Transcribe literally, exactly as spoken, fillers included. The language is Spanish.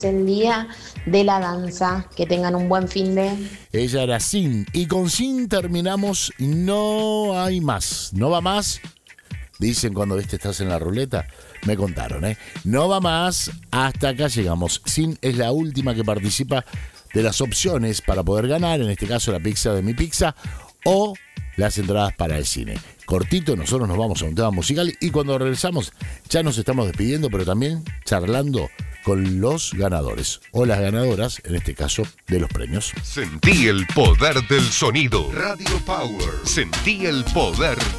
el día de la danza. Que tengan un buen fin de... Ella era Sin. Y con Sin terminamos. No hay más. No va más. Dicen cuando viste estás en la ruleta. Me contaron, ¿eh? No va más. Hasta acá llegamos. Sin es la última que participa de las opciones para poder ganar. En este caso la pizza de Mi Pizza. O las entradas para el cine. Cortito, nosotros nos vamos a un tema musical. Y cuando regresamos ya nos estamos despidiendo. Pero también charlando con los ganadores o las ganadoras, en este caso, de los premios. Sentí el poder del sonido. Radio Power. Sentí el poder